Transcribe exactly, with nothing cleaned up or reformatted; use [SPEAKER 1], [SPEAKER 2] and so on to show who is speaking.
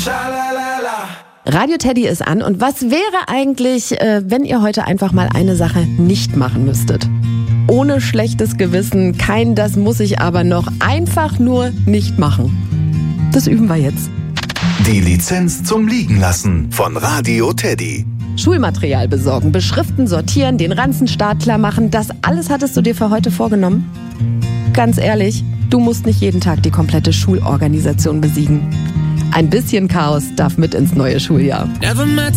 [SPEAKER 1] Radio Teddy ist an und was wäre eigentlich, äh, wenn ihr heute einfach mal eine Sache nicht machen müsstet? Ohne schlechtes Gewissen, kein das muss ich aber noch, einfach nur nicht machen. Das üben wir jetzt.
[SPEAKER 2] Die Lizenz zum Liegenlassen von Radio Teddy.
[SPEAKER 1] Schulmaterial besorgen, beschriften, sortieren, den Ranzenstart klar machen, das alles hattest du dir für heute vorgenommen? Ganz ehrlich, du musst nicht jeden Tag die komplette Schulorganisation besiegen. Ein bisschen Chaos darf mit ins neue Schuljahr.
[SPEAKER 3] Never met